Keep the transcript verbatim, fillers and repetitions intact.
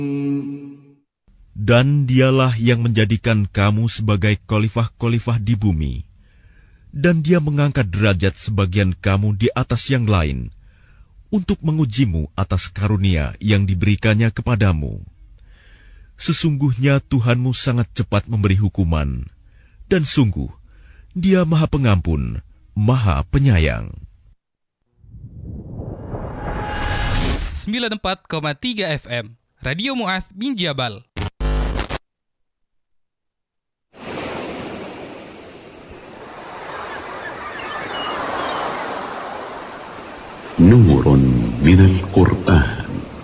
Dan dialah yang menjadikan kamu sebagai khalifah-khalifah di bumi. Dan dia mengangkat derajat sebagian kamu di atas yang lain, untuk mengujimu atas karunia yang diberikannya kepadamu. Sesungguhnya Tuhanmu sangat cepat memberi hukuman, dan sungguh, Dia Maha Pengampun, Maha Penyayang. sembilan puluh empat koma tiga F M Radio Mu'adz bin Jabal. نور من القرآن